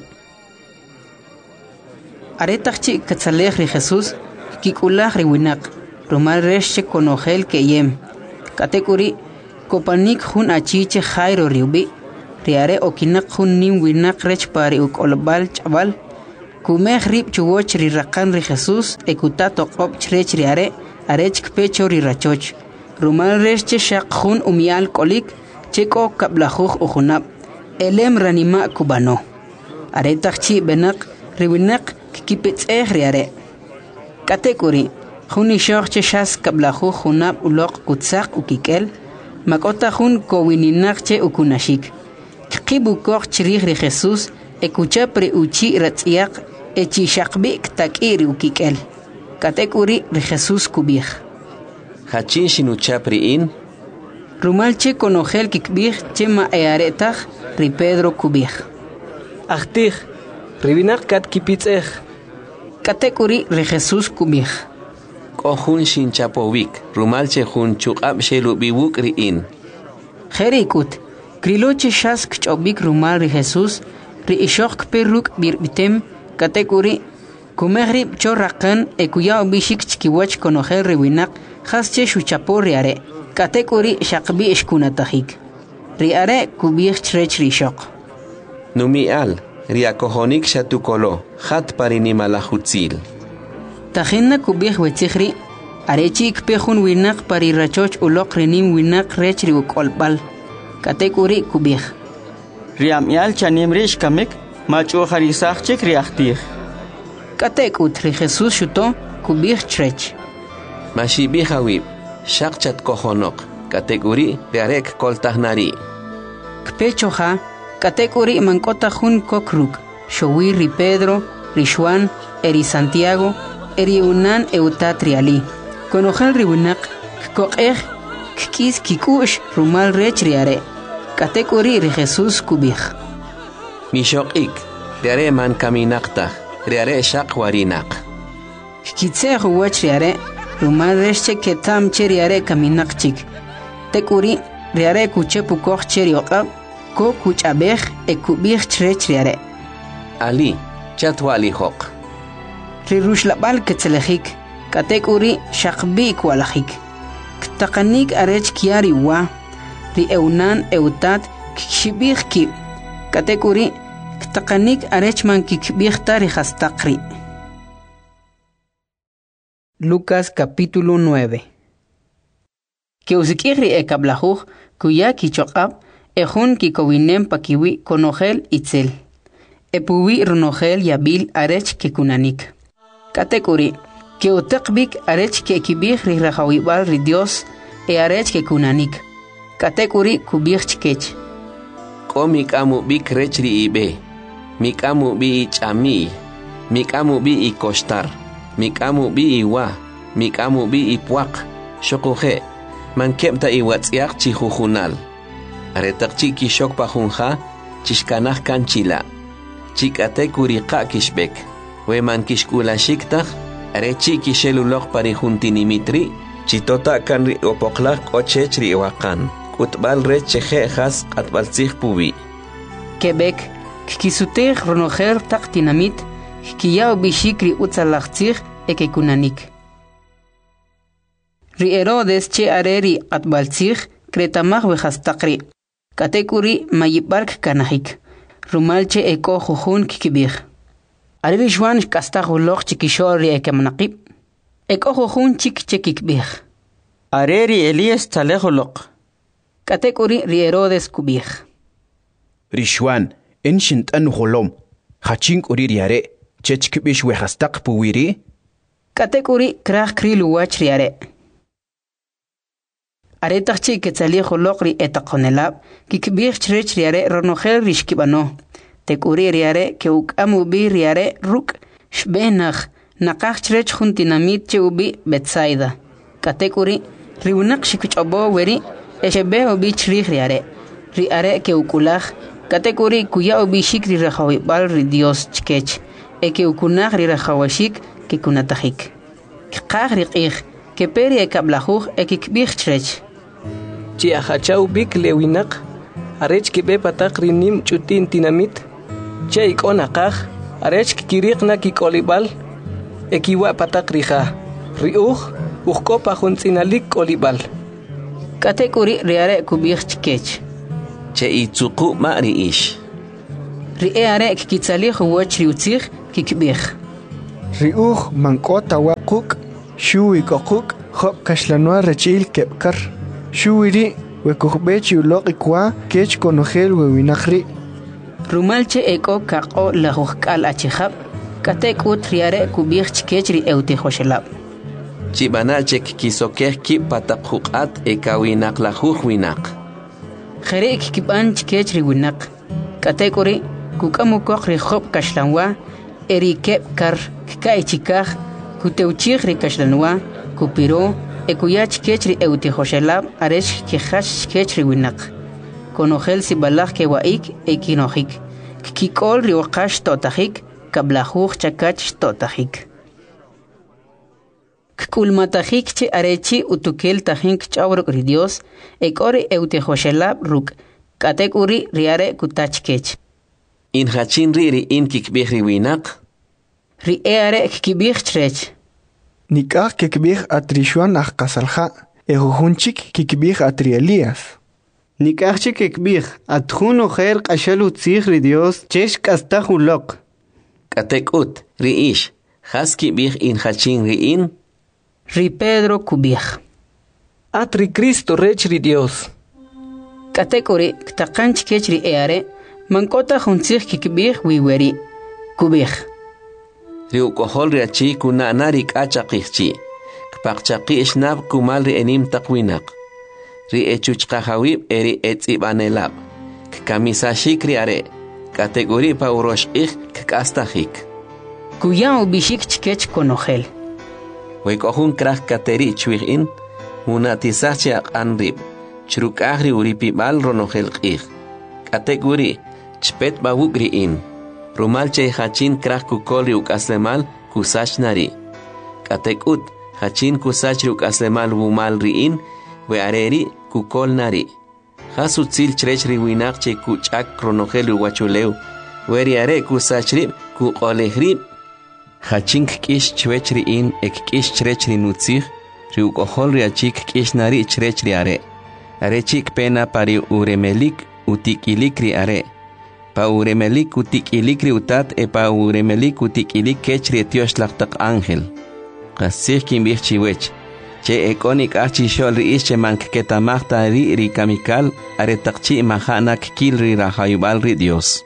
Aretachchi katzalech ri Jesús. Kikulach ri winak. Rumal reche konogel ke yem. Katekuri. Kopanik hun achiche jairo riubi. Riare okinak hun nim winak rech pari uk olbal chabal. kumej rib chuwoch ri raqan ri Jesús ekuta toqob chrech ri are arech kpecho ri rachoch rumal resh che shaqjun umial kolik cheko kablajuj ujunab elem ranima kubano are tachchi benak riwinak kipitz ri are katekuri juni shoch che shas kablajuj junab uloq kutzaq ukikel makota jun kowininak che ukunashik kibu koch chrij ri Jesús ekucha pre uchi ratziaq echi shaqbi takiri ukikel katekuri ri Jesús kubij hachin shinucha priin rumal che konogel kikbij che ma earetaj ri Pedro kubij achtij ribinak kat kipitzej katekuri ri Jesús kubij kohun shinchapovik rumal che jun chuqab shelu biwuk riin jerikut kriloche shas kchobik rumal ri Jesús ri ishok perruk birbitem katekuri kumegri chorraqan ekuya bishik chkiwach konogel riwinak khasche shuchapo riare katekuri shaqbi ishkunatajik riare kubij chrech rishok numial riakohonik shatukolo khat parinimalahutzil tajinna kubij wetsikhri arechi ikpejun winak parirachoch uloq rinim winak rech riukolbal katekuri kubij riamial chanim rish kamik machu kharisachchik riachtij katekut ri Jesús shuto kubij chrech mashibi hawib shaqchat kohonok katekuri riarek koltahnari kpechoja katekuri mankota jun kokruk showi ri Pedro ri Juan eri Santiago eri unan eutatriali konojel ri winak koqej kis kikush rumal rech riare katekuri ri Jesús kubij mishoqik riare man kaminaqta riare shaq warinak kitse huwach riare rumal rech ketam che riare kaminaqchik tekuri riare kuche pukoch cherioqab ko kuchabej ekubij chrech riare ali chatwali hoq ri rushlabal ketzelejik katekuri shaqbi kwalajik ktaqanik arech kiari wa ri eunan eutat kshibij ki katekuri ktaqanik arech man kikbij tari hastaqri. Lucas capítulo nueve. Que usikiri e kablajuj kuya kichoqab ejun kikowinem pakiwi konogel itzel epuwi runogel yabil arech kekunanik katekuri que utaqbik arech ke kibij ri rajawibal ri Dios e arech kekunanik katekuri kubij chkech ko mikamu bik rech ri ibe mikamu bi chami mikamu bi ikostar mikamu bi iwa mikamu bi ipuaq shokoje man kemta iwatsiaq chihujunal aretaqchi kishok pajunja chishkanaj kanchila chikate kuriqa kishbek weman kishkulashiktaj arechi kisheluloq parijuntinimitri chitota kanri opoqlaj q'ochech ri waqan k'utb'al re cheje jas q'atb'altzij puwi Quebec kikisutej ronojer taq tinamit kiyaw bishik ri utzalajtzij ekekunanik ri Herodes che areri q'atb'altzij kretamaj wejastaqri katekuri mayibark kanajik rumalche eko jujun kikibij areri Juan kastaj uloq chikishor ri ekemnaqib eko jujun chik chekikbij areri Elías talejoloq katekuri ri Herodes kubij ri Juan en shintan holom hachink uri riare chechkibish wehastaq puwiri katekuri kraj kri luwach riare aretaqchi ketzali joloq ri etaqonelab kikbij chrech riare ronojel rishkibano tekuri riare ke ukamu bi riare ruk shbenaj naqaj chrech juntinamit che ubi Betsaida katekuri riunaq shikchobo weri eshebe ubi chrij riare riare ke ukulaj katekuri kuya ubi shikri rajawibal ri Dios chkech eke ukunaj ri rajawashik ke kunatajik qaj riqij ke peri ekablajuj ekikbij chrech chi ahachau bik lewinak arech kibe pataq rinim chutin tinamit che ikonaqaj arech kiriqna kikolibal ekiwa pataq rija riuj ujkopa juntzinalik kolibal katekuri riare kubij chkech che itzuqu ma riish riare kikitzali juwach riutzij kikbih. Riuj mankota waquk, shuwi kokuk, hop kashlanwa rechil kepkar. Shuwiri wekujbechi uloqikwa kech konojel wewinakri. Rumalche eko kako lahujkal achihab, katek ut riare kubih chikechri euti hoshelab. Chibanachek kisokeh ki patakukat ekawinak lahuj winak. Jere kikiban chikechri winak. Katek uri kukamukok rihob kashlanwa, eri kepkar kkai chikaj, kuteuchig rikashlanwa, kupiro, ekuya chikechri euti hoshelab, aresh kihash chikechri winak. Konojel si balaj ke waik ekinojik. Kikol riwakash totajik, kablajuj chakach totajik. Kkulmatajik che arechi utukel tajink chawruk ri Dios, ekore eutejoshelab ruk, katek uri riare kutachkech. In hachin ri ri in kikbih ri winak? Ri eare kikbih chrech. Nikah kikbih atrishuan aj kasalja, ejujunchik kikbih atri Elías. Nikachik kikbih atjun ojer qashalu tzig ri Dios chesh kastajulok. Katek ut ri ish, has kibih in hachin ri in? Ri Pedro kubih. Atri Cristo rech ri Dios. Katek uri ktakanch kech ri eare, mankota juntzig kikbih wiweri. Kubih. Ri ukohol ri achi kuna anarik achaqihchi. Kpaqchaqi ishnab kumal ri enim taqwinak. Ri echuchqahawib eri etzibanelab. Kamisashik ri are. Kategori pa uroshqih k'astajik. Kuya ubishik chikech konojel. Wekohun kraj kateri chwihin, munatisach aqanrib. Chrukahri uripibal ronojel qih. Kategori chpet bawugri in. Rumalche hachin kraj kukol ukaslemal kusach nari. Katekut hachin kusach ukaslemal bumal riin, we areri kukol nari. Hasutzil chrech riwinak che kuchak ronojel uwachuleu. Weri are kusachrib kuqolehrib. Hachink kish chwechri in ek kish chrechri nutzig. Riukohol riachik kish nari chrechri are. Are chik pena pari uremelik utikilik ri are. Pa uremelik utikilik ri utat e pa uremelik utikilik kechri etios laqtaq ángel. Qasih kimbih chiwech. Che ekonik achi shol ri ische mank ketamachta ri ri kamikal are taqchi mahanak kil ri rahayubal ri Dios.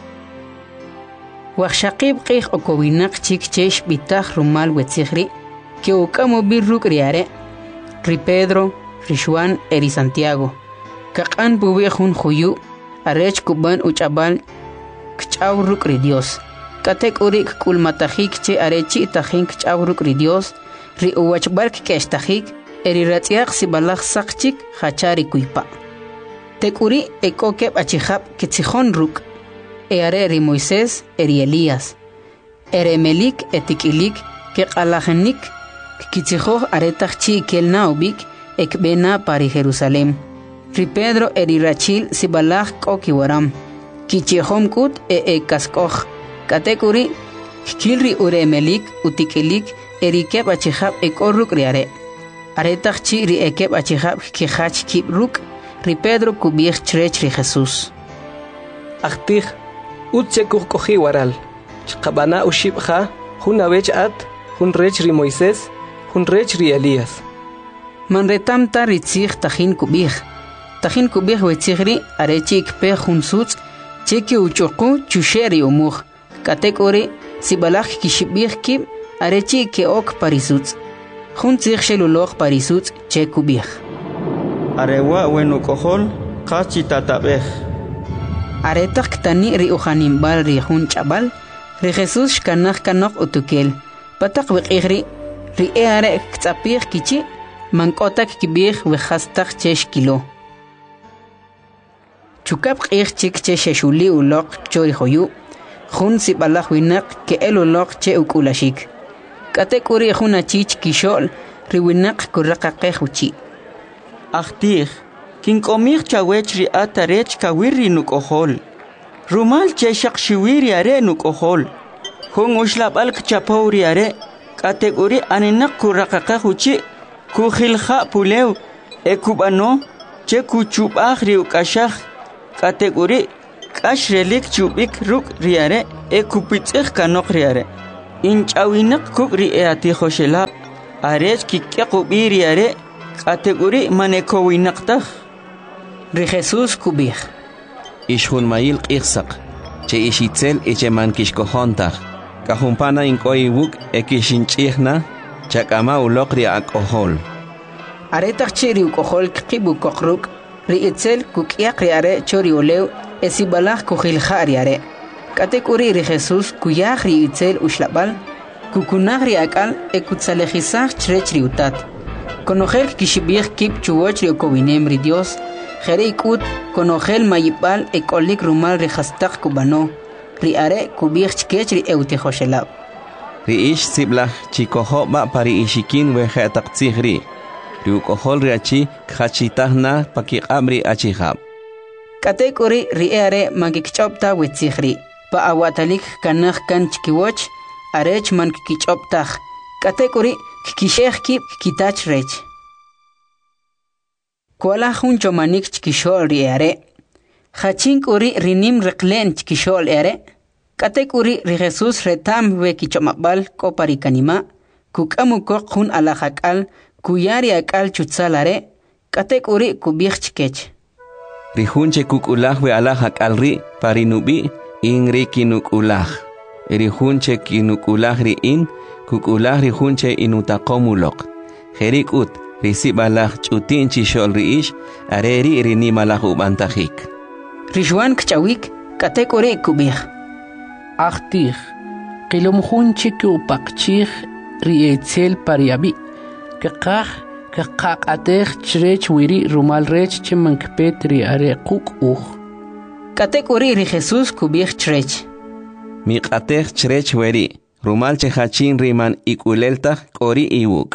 Waqshaqib qih okowinak chik chesh bitaj rumal wetzigri, que ukamo birruk riare, ri Pedro, ri Juan eri Santiago, kaqan bubejun juyu, arech kuban uchabal, kchawruk ri Dios, katek urik kulmatajik che arechi tajin kchawruk ri Dios, ri uwachbark keshtajik, eri ratiaq si balaj sakchik hachari kuipa. Tekuri ekokeb achihab kitzihon ruk, Eare ri Moisés eri Elías. Ere melik etikilik ke qalajenik kitzihoj aretach chi kelna ubik ekbena pari Jerusalem. Ri Pedro eri Rachil sibalaj kokiwaram. Kichihom kut e e kaskoj. Katekuri kilri ure melik utikilik eri keb achihab ekorruk riare. Aretach chi ri ekeb achihab kihach kibruk ri Pedro kubich chrech ri Jesús. Achtih Utse kuhkohi waral. Chqabana ushibha, hun avech at, hun rech ri Moisés, hun rech ri Elías. Manretamta ritzig tajin kubih. Tajin kubih wetzigri arechik pe hun sutz, cheki uchoku chusheri umuj. Katekori sibalaj kishibih kib arechi ke ok parisutz. Hun tzig sheluloj parisutz che kubih. Arewa wenu kohol, kachi tatabeh. Aretak tani ri uhanimbal ri hun chabal, ri Jesús shkanaj kanok utukel. Patak wiqigri, ri eare ktsapih kichi, mankotak kibih wehastak chesh kilo. Chukab qih chik che sheshuli ulok chori hoyu, hun sibalaj winak ke el ulok che ukulashik. Katekuri hun achich kishol, ri winak kurraqaqeh uchi. Achtih. Kin komir chawech ri atarech kawiri nukohol. Rumal che shakshiwiri are nukohol. Hon ushlabal kchapauri are. Kategori aninak kurakaka huchi. Kuhilha pulew. Ekubano. Che kuchubah ri ukashah. Kategori kash relik chubik ruk riare e kupitsikh kanok riare inchawinak kuk ri e ati khoshela arej kikke qubi riare kategori manekowinaktakh ri Jesus kubikh ishun mayil qixsaq che ishitzel eche man kishkohontakh kahumpana inkoiwuk e kishinchihna chakama uloqri akohol aretakh chiri ukohol kibu kokruk ri itzel kukiak riare chori olew esibalakh kukhil khariare kategori ri Jesus kuyakh ri itzel ushlabal kukunagh ri akal e kutsalejisakh chrechri utat konogel kishibikh kip chuwoch ri okowinem ri Dios Jere ikut konogel mayipal ekolik rumal ri khastak kubano ri are kubikh chkech ri euti khoshelab ri ish siblah chikoho ba pari ishikin we khatak tsighri ri ukohol ri achi khachitahna pakiqamri achihab kategori ri are magikchopta wetzighri pa awatalik kanakh kan chkiwoch arech man kichoptah kategori kishekh kip kitach rech Kuala juncho manik chkishol ri are. Hachink uri rinim reklen chkishol are. Katek uri ri Jesus retam we kichomabal kopari kanima. Kukamu kok hun alahakal kuyari akal chutsalare. Katek uri kubich chkech. Ri junche kukulah we alahakal ri parinubi in ri kinukulah. Ri junche kinukulah ri in kukulah ri junche inutakomulok. Jerik ut. Risibalach chutin chishol riish areri rini malach ubantahik Rishwan kchawik kategori kubich Achtich Kilum hunchik upakchich rietzel pariabi Kakach kakak atech chrech wiri rumal rech chimankpet ri are kuk uch Kategori ri Jesus kubich chrech Miqatech chrech wiri rumal chehachin riman ikuleltach kori iwuk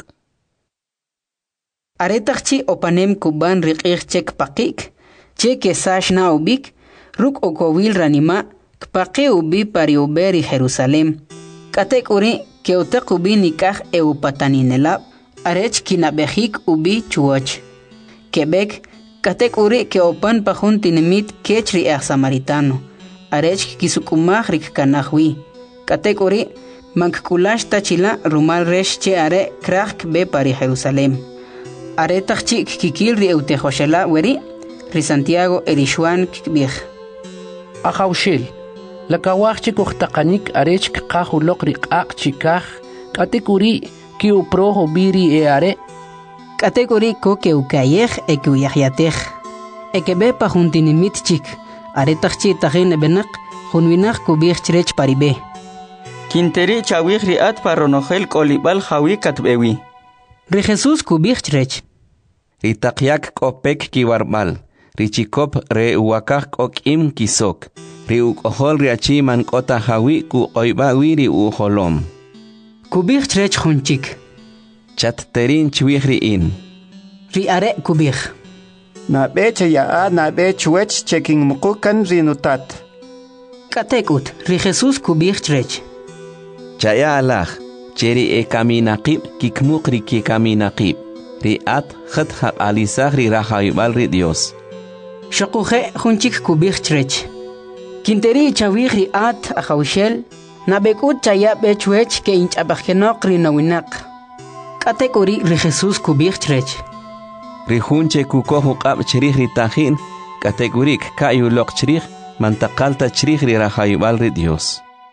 Aretakchi opanem kuban riqih chek pakik, chek esashna ubik, ruk okowil ranima, kpake ubi pari uberi Jerusalem. Katek uri keotek ubi nikah e upataninelab, arech kinabehik ubi chuoch. Quebec, katek uri keopan pahun tinimit kechri eh samaritano, arech kisukumah rik kanahwi. Katek uri mankulash tachila rumal resh che are krach be pari Jerusalem. Aretach chik kikil ri eute Joshela weri ri Santiago erishuan kibich Ahaushel la kawach chik uhtaqanik arech kqahu loqri qaq chikah kategori ki uproho biri e are kategori ko ke ukayeh e ku yahyateh e ke be pa juntinimit chik aretach chi tahin benak junwinach kubich chrech paribe Kinteri chawih ri at paronogel kolibal jawi katbewi Ri Jesus kubich chrech Ri takyak kopek kiwarbal Ri chikop re uwakak kokim kisok Ri ukohol ri achi man kota hawi ku oibawi ri uholom Kubich chrech junchik Chat terin chwih ri in Ri are kubich Na beche ya a na bech wech checking mukukan rinutat Katekut ri Jesus kubich chrech Chaya alach Cheri e kaminaqib kikmuqri ki kaminaqib ri at khat haq alisah ri rahayubal ri Dios Shaquje junchik kubich chrech Kinteri chawih ri at ahawshel nabekut chaya bechwech ke inchabakhenoq ri nawinak Kategori ri Jesus kubich chrech Ri junche kukohu qab chrih ri tajin kategorik kayuloq chrih mantaqalta chrih ri rahayubal ri Dios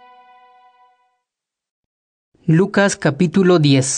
Lucas capítulo diez.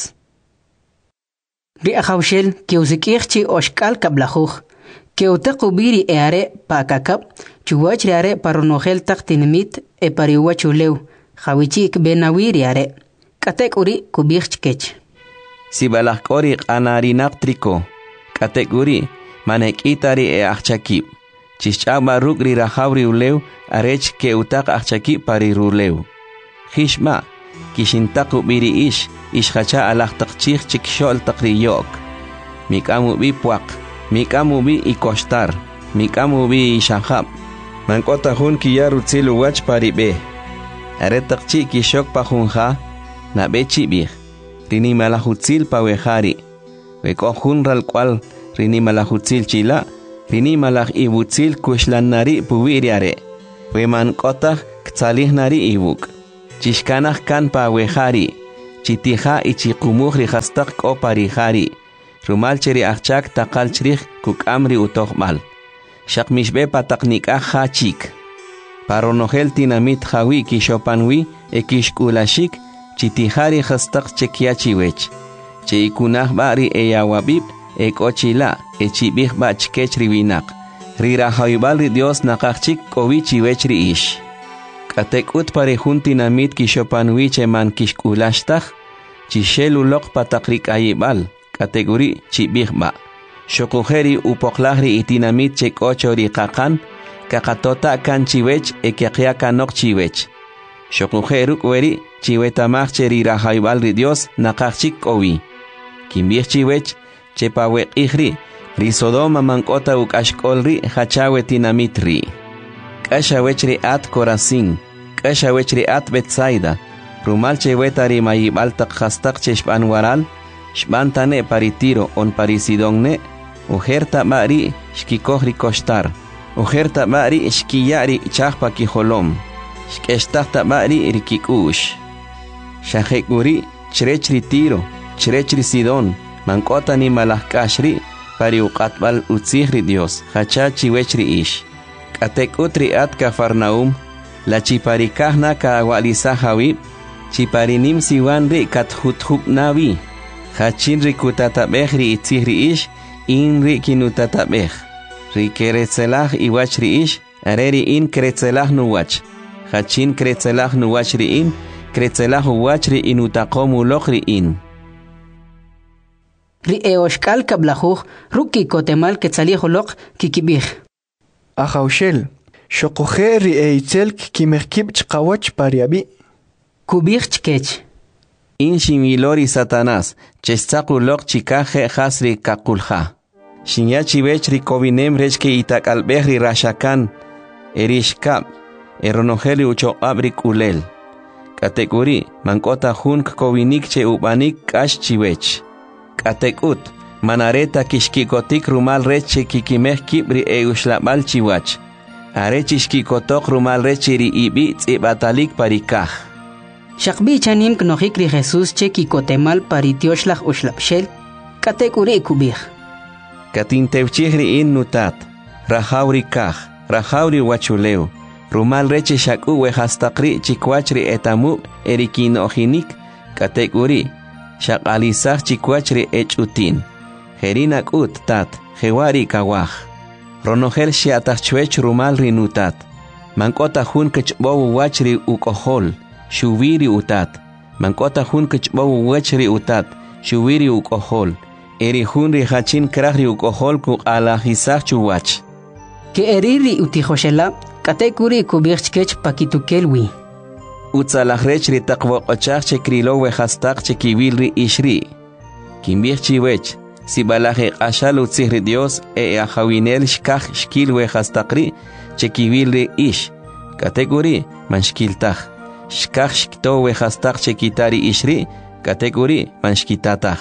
Ri ahawshel que usikirchi oshkal kablajuj, que utaqubiri eare pakakab, chuwach riare paronogel taktinimit e pariwachuleu, jawichik benawiri are, katek uri kubich kech. Sibalakori anarinak triko, katek uri manek itari e achakib, chichaba rugri rahawri uleu, arech que utak achakib pariruleu. Hishma, Kishintaku biri ish, ishhacha alah takchich chikshol takriyok. Mikamu bi puak, mikamu bi ikostar, mikamu bi ishahab. Mankota hun kiyaru tsilu wach paribe. Are takchi kishok pahunha, na bechi bih. Rini malahutsil pawehari. Weko hun ral kwal, rini malahutsil chila, rini malah ibutsil kushlanari puwiriare. weman kota ktalihnari ibuk. Chishkanah kan pa wehari, chitija ichiqumuhri hastak o parihari. Rumal cheri achak takal chrich kuk amri utohmal. Shakmishbe pataknik aha chik. Paronohel tinamit hawi kishopanwi e kishkulashik, chitihari hastak chekiachiwech. Che ikunah bari e yawabib e kochila e chibih ba chkech riwinak. Rira haybal Dios nakachik kowichi wechri ish. Katek ut parejun tinamit kishopanwi che man kishkulashtah, chishelulok patakrik ayibal. Kategori chibihba. Shokujeri upoklahri itinamit chek ochori kakan, kakatota kan chiwech e kiakia kanok chiwech. Shokujeruk weri chiwetamach cheri rahaibal ri Dios nakachik owi. Kimbih chiwech chepawek ihri, risodoma mankota ukashkolri hachawe tinamitri. Kashawechri at Corazín, kashawechri at Betsaida, rumal chewetari mayibal tak hastak cheshpan waral, Shbantane paritiro on parisidonne, ujerta mari shkikohri kostar, ujerta mari shkiyari chahpa kijolom, shkestahta mari rikikush. Shahekuri chrechri tiro, chrechri sidon, mankota ni malahkashri, pari uqatbal utzihri Dios, hachachi wechri ish. Katek utri at Cafarnaum, la chiparikahna ka awalisahawi, chiparinim siwanri kathuthub navi. Hachin rikutatabeh ri itzihri ish, in ri kinutatabeh. Ri keretzelah iwach ri ish, areri in keretzelah nuwach. Hachin keretzelah nuwach ri in, keretzelah uwach ri inutakomuloch ri in. Ri eoshkal kablajuj, ruki kotemal ketzaliholok kikibih. Ajaushel, shokoje ri eitzel kimerkib chkawach pariabi. Kubih chkech. In shimilori Satanás, chestakulok chikaje hasri kakulha. Shinyachi vechri kovinem rechke itak albehri rashakan, erishkab, eronogeli ucho abrik ulel. Kategori, mankota hunk kovinik che ubanik kash chivech. Katekut, manareta kishkikotik rumal reche kikimeh kibri eushlabal chiwach. Arechishkikotok rumal rechiri ibi tzibatalik parikah. Shakbi chanim knohikri Jesús cheki kotemal paritioshlah ushlapshel, katekuri kubih. Katintevchihri in nutat, rahauri kah, rahauri wachuleu, rumal reche shaku wehastakri chikwachri etamu erikin ohinik, katekuri, shakalisah chikwachri echutin, herinak ut tat, hewari kawah. Ronogel shiatachwech rumal rinutat, mankota hun kechbowu wachri ukohol, shuviri utat, mankota hun kechbowu wachri utat, shuviri ukohol, eri hun rihachin krahri ukohol kuk alahisach chuwach. Ke eriri utijoshela, katekuri kubirchkech pakitukelwi. Utzalahrechri takwaqachach chekrilo wehastak chekivilri ishri. Kimbirchiwech, sibalaje ashal utzihri Dios e ahawinel shkach shkil wehastakri chekivilri ish. Katekuri manshkiltach. Shkach shkto wehastak chekitari ishri, kategori manshkitatach.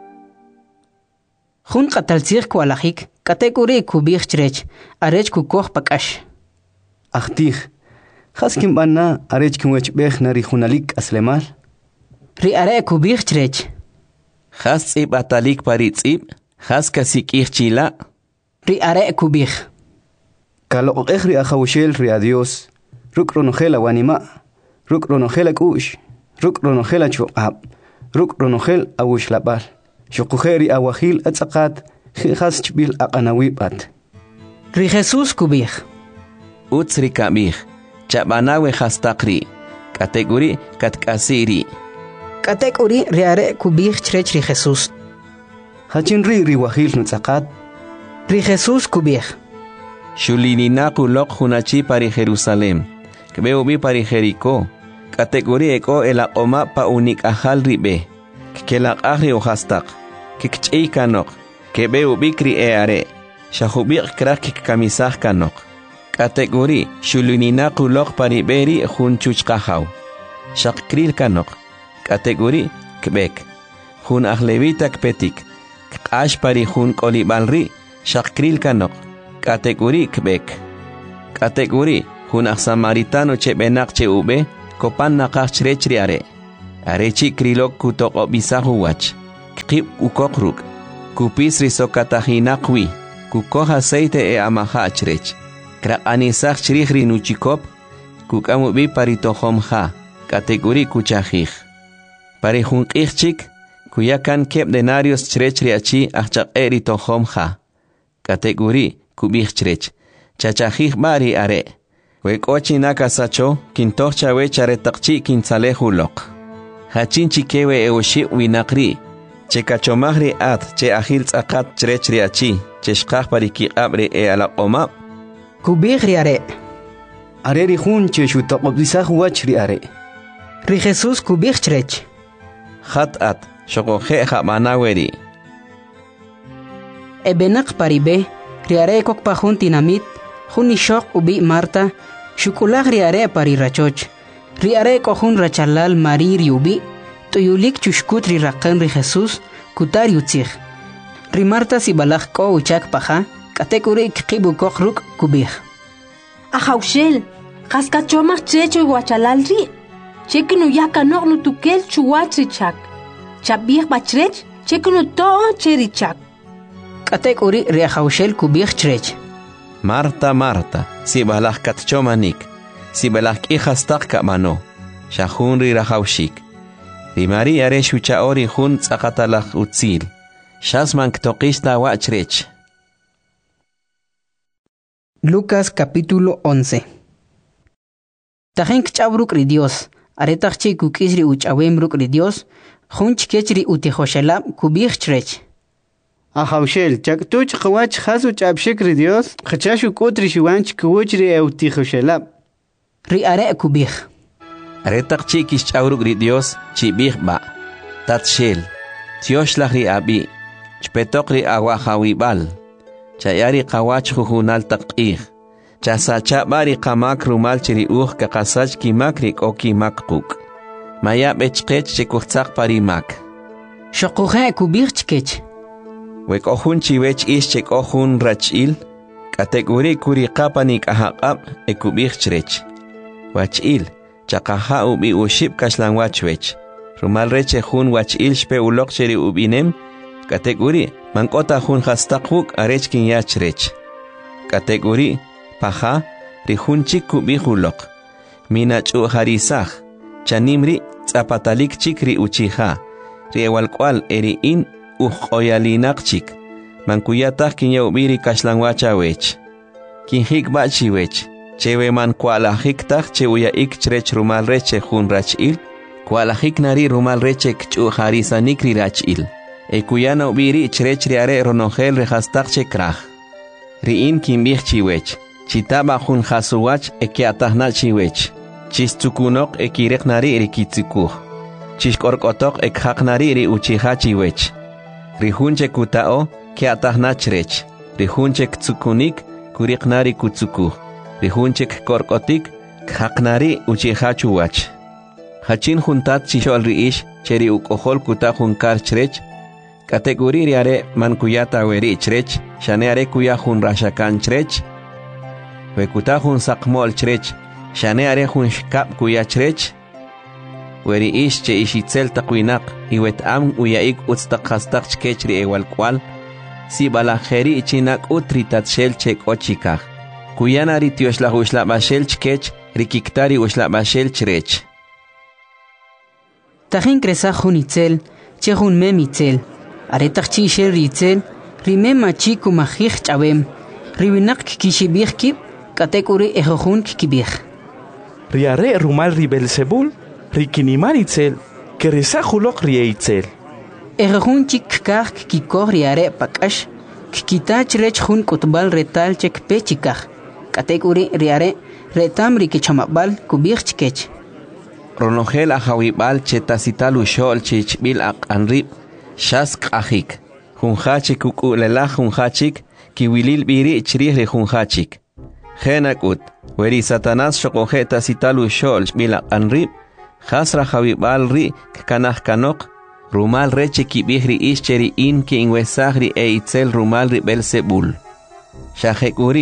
Jun qataltzir kualajik, kategori kubich chrech, arech kukoh pakash. Achtih, haskim banna arech kumwech bech nari junalik aslemal? Ri are kubich chrech. Has tzib atalik paritzib, has kasik irchila? Ri are kubich. Kalo echri ajawshel ri adios, ruk ronogela wanima. Ruk ronogela kush, ruk ronogela chuqab, ruk ronogel awushlabal. Shokujeri awahil atzakat, khas chbil aqanawibat. Ri Jesús kubih. Utsri kabih, chabanawe hastakri, kategori katkasiri. Kategori riare kubih chrech ri Jesús. Hachin ri ri wahil nutzakat. Ri Jesús kubih. Shulinina kulok hunachi pari Jerusalem. Kbeo bi pari Jericó. Kategori eko el aqoma pa unik ahal ribe. Kelak ahri o hastak. Kikchei kanok. Kebeo bikri e are. Shahubik krak kikamisah kanok. Kategori shulunina kulok pariberi hun chuchkahaw. Shakril kanok. Kategori kbek. Hun ahlevita kpetik. Kash pari hun kolibalri. Shakril kanok. Kategori kbek. Kategori Hunaq samaritano che benak che ube, kopan naqaq chrech ri are. Are chi krilok kutok obisahu wach. Kip ukokruk. Kupis risokatahinaqwi. Kukoh aceite e amaha chrech. Krak anisaq chrich ri nuchikop. Kukamubi paritohomha. Kategori kuchajij. Pare junqijchik. Kuyakan kep denarios chrech ri achi achaq eri tohomha. Kategori kubij chrech. Chachajij bari are. Wekochi nakasacho, kintocha wechare takchi kinsalehulok. Hachinchi kewe eoshi winakri. Che kachomahri at, che ahil tzakat chrechri achi, che shkaj pariki abre e ala oma. Kubihri are. Are ri hun che shutaqobisah wachri are. Ri Jesus kubih chrech. Hat at, shokoje jamanaweri. Ebenak paribe, ri are kok pahun tinamit, hun shok ubi Marta, shukulah ri are pari rachoch. Ri are kohun rachalal mari ri ubi, tuyulik chushkut ri raqan ri Jesus, kutar yutzig. Ri Marta si balak ko uchak paha, katekuri kikibu kokruk kubih. Ahaushel, kaskachomach checho wachalal ri, chekinu yakanok nu tukel chuwatri chak. Chabih bachrech, chekinu to cherichak. Katekuri ri ahaushel kubih chrech. Marta, Marta, si balak katchomanik, si balak ihastak kamano, shahun ri rahaushik. Ri Maria re shuchaori hun tzakatalak utzil, shasman ktokista wachrech. Lucas capítulo once. Tajen kchabruk ri Dios, aretachchi kukisri uchawemruk ri Dios, hunch kechri utihoshelab kubih chrech. Ahaushel, chaktuch qawach hasu chabshikri Dios, khachashu kutri shiwanch kuchri eutihoshelab. Ri are kubih. Aretak chi kischawruk ri Dios, chi bih ba. Tat shel, tioshlach ri abi, chpetok ri awahawibal. Chayari qawach juhunal taqih. Chasacha bari qamak rumal chiri uj kakasach kimak ri koki makquk. Maya bechqech chikuchak parimak. Shokuhe kubih chkech. Wek ohun chiwech ish chek ohun rachil, kategori kuri qapanik ahaqab e kubih chrech. Wachil, chakaha ubi ushib kashlan wachwech. Rumal reche hun wachil shpe ulok cheri ubinem, kategori mankota hun hastakuk arech kin yachrech. Kategori paha rihun chik kubih ulok. Minachu harisah, chanimri zapatalik chikri uchiha. Riewalkwal eri in ujoyalinakchik. Mankuyatah kinyawbiri kashlanwachawech. Kinhik bachiwech. Chewe man kualahiktak che uyaik chrech rumal reche hun rachil. Kualahik nari rumal reche kchu harisa nikri rachil. E kuyana ubiri chrech riare ronogel rehastak che krach. Riin kimbih chiwech. Chitaba hun hasuwach e kiatahna chiwech. Chistukunok e kirek nari rikitsukuh. Chishkorkotok e khak nari ri uchiha chiwech. Rihunche kutao kiatahna chrech. Rihunche ktsukunik kurik nari kutsukuh. Rihunchik korkotik, khaknari uchihachuwach. Hachin juntat chishol riish, cheri ukohol kuta junkar chrech. Kategori riare mankuyata weri chrech, shaneare kuya jun rashakan chrech. Wekuta jun sakmol chrech, shaneare jun shkap kuya chrech. Weri ish che ishitzel takwinak, iwet am uyaik utstakastak chkechri ewal kwal. Si balajeri chinak utritat shel chek ochikaj. Kuyana ri tiosla ushla bashel chkech, rikiktari ushla bashel chrech. Tajen kresa junitzel, chehun memitzel. Aretach chi shel ritzel, rime machi kumajich chabem. Ribinak kishibih kip, katekuri ejojun kibih. Riare rumal ribelsebul, rikinimar itzel, kresa julok rieitzel. Ejojun chik kach kikor riare pakash, kikita chrech jun kutbal retal chek pechikach. Kategori riare retam rikichamabal kubih chkech. Ronogel ahawibal chetasitalu shol chichbil ak anrib shask ahik. Junhachik kukulela junhachik kiwilil biri chrih re junhachik. Genakut weri satanas shokoje tasitalu shol bil ak anrib hasra hawibal ri kanah kanok rumal reche kibihri ischeri in ki inwesagri e itzel rumal ri belsebul. Shahekuri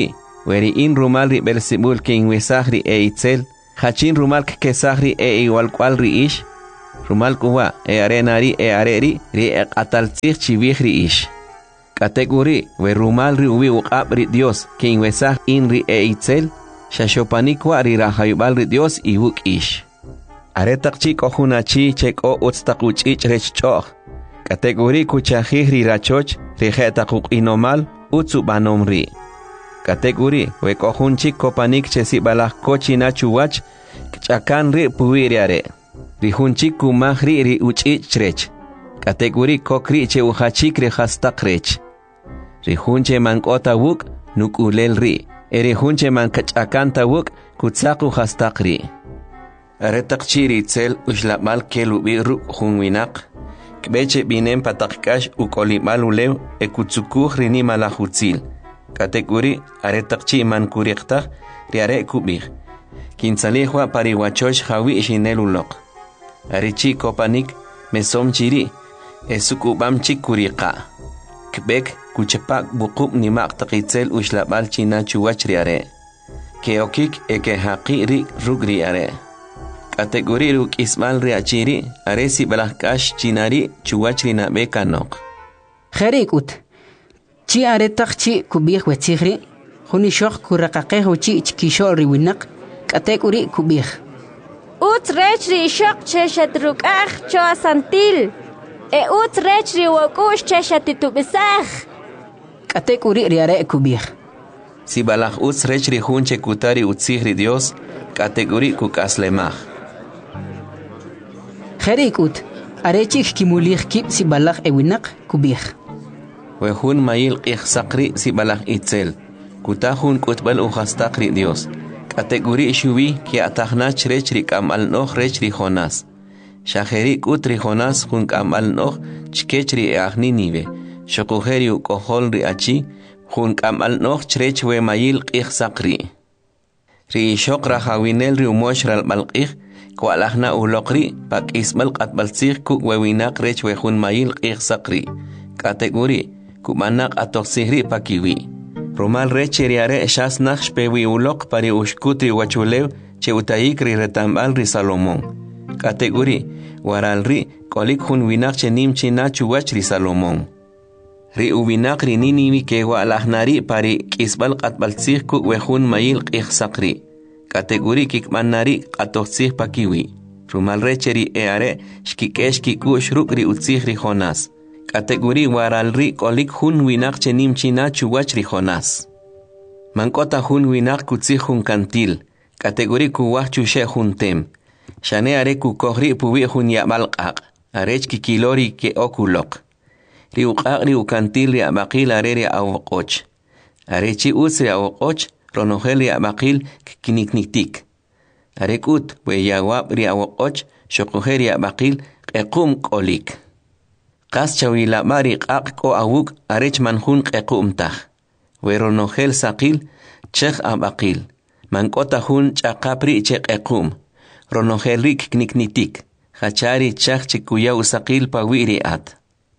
Weri in rumal ri Belzebul ke inwesahri e itzel, hachin rumal ke sahri e igual cual ri ish, rumal kuwa e arenari e areri ri e ataltzir chivih ri ish. Kategori we rumal ri ubi uqab ri Dios ke inwesah in ri e itzel, shashopanikwa ri rahayubal ri Dios i wuk ish. Aretak chik ohunachi chek o utstakuch ich rech choch. Kategori kuchahih ri rachoch ri hetakuk inomal utsu banom ri. Kategori we kohun chik kopanik chesi balak kochina chuwach chakan ri puiriare. Rihun chik kumahri ri uchich rech. Kategori kokri che uhachik ri hastakrech. Rihun che mankota wuk nukulel ri. Erihun che mankachakanta wuk kutsaku hastakri. Aretak chiri itzel ushlamal kelubi ru hunwinak. Kbeche binem patakkash ukolimal ulew ekutsukuh rini malahutzil. Kategori aretak chi man kuriqtaq riare kubih. Kinsalihwa pariwachosh hawi ishinelulok. Arichi kopanik mesom chiri esukubam chik kuriqa. Kbek kuchepak bukub nimaq taqitzel ushlabal china chuwach riare. Keokik eke haqi ri rug riare. Kategori ruk ismal riachiri aresi balakash chinari chuwach rina bekanok. Kherikut. Chi aretak chi kubih wetzihri, huni shok kurakaqeh uchi ichkishol riwinak, kategori kubih. Ut rechri shok cheshatruk ach choa santil, e ut rechri wakush cheshatitubisach. Kategori riare kubih. Si balak ut rechri hunche kutari utzihri Dios, kategori kukaslemach. Kherikut, arechik kimulih kip si balak ewinak kubih. Wehun mayil qih sakri si balak itzel. Kutahun kutbal uhastakri Dios. Kategori shuwi ki atahnach rechri kamal noh rechri Jonas. Shaheri kutri Jonas hun kamal noh chkechri eahni nive. Shokuheri ukohol ri achi hun kamal noh chrech we mayil qih sakri. Ri shok rahawinel ri umosh ral balqih ko alahna ulokri pak ismal qatbalsih ku wewinak rech we hun mayil qih sakri. Kategori kumanak atok sihri pakiwi. Romal reche riare shas nakh pewi ulok pari ushkutri wachulew che utaik ri retambal ri Salomón. Kategori waral ri kolik hun winak che nim china chuwach ri Salomón. Ri uwinak ri niniwi ke wa alahnari pari kisbal qatbalsih ku wehun mayil qih sakri. Kategori kikmanari atok sih pakiwi. Romal reche ri eare shkikesh kiku shruk ri utzih ri Jonas. Kategori waral ri kolik hun winak chenim china chuwach ri Jonas. Mankota hun winak kutzih hun kantil. Kategori kuwach chushe hun tem. Shane are ku kohri puwi hun yabal qaq. Arech kikilori ke okulok. Ri uqaq ri ukantil ri abaqil are ri awoqoch. Arechi us ri awoqoch ronohel ri abaqil kinikniktik. Arekut we yawab ri awoqoch shokuhe ri abaqil qequm kolik. Qas chawila mari qaq ko awuk arech manhun qequmtah. Weronogel saqil chekh abaqil. Mankota hun chaqapri che qequm. Ronogel rik kniknitik. Hachari chakh chikuya usaqil pawiri at.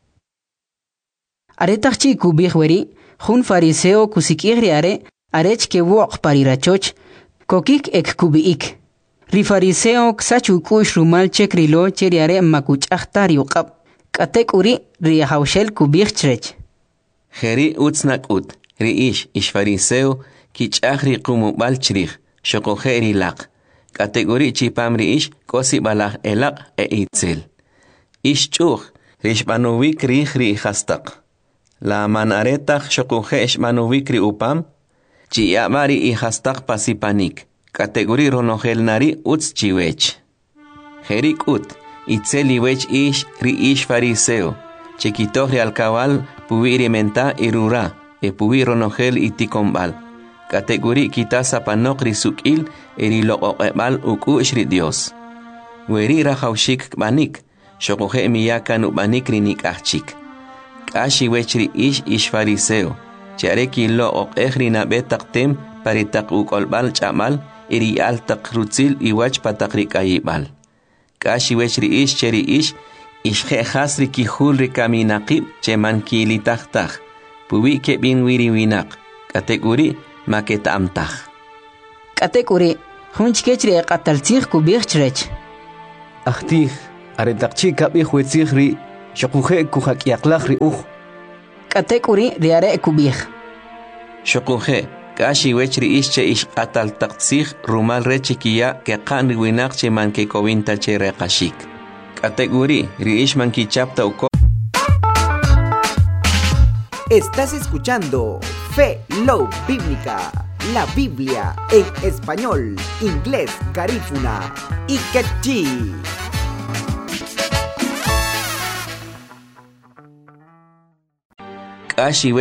Aretak chi kubih weri, hun fariseo kusikihri are, arech ke wok parirachoch, kokik ek kubiik. Ri fariseo ksachu kush rumal chek rilo cheri are makuch ahtari uqab. Kategori ri haushel kubih chrech. Heri utsnak ut, ri ish ish fariseo kich ahri kumubal chrich, shokoheri laq. Kategori chipam ri ish kosi balak elaq e itzel. Ish chuch, rish manuvik rih ri hastak. La manaretach shokohe ish manuvik ri upam, chi yamari i hastak pasipanik. Kategori ronogel nari uts chiwech. Herik ut. Itzeli wech ish ri ish fariseo. Chequitoh ri alcabal puiri menta irura. E puiro nogel itikombal. Kategori kitasa panok ri sukil eri loqoqebal uku ri Dios. Weri rahaushik banik. Shokohe miyakan ubanik ri nikachik. Kashi wech ri ish ish fariseo. Chareki loqoqeh ri nabetaktem paritak ukolbal chamal eri altak rutzil iwach patakri kayibal. Kashi wechri ish cheri ish ish he hasri ki hulri kaminaqib che man ki litahtaj puwi ke bin wiri winak kategori maket amtaj. Katekuri, hunchkechri qataltzig kubirchrech. Ahtij, aretaqchi kabi huetzigri, shokuje kujakiaklajri uj. Katekuri riare kubij. Shokuje, kashi wechri ische ish atal taqtzig rumal rechikia ke qanri winaqche man ke kovinta che reqashik. Katekuri riish man ki chapta uko. Estás escuchando Fe Low Bíblica, la Biblia en español, inglés, garífuna y quechí. Kashi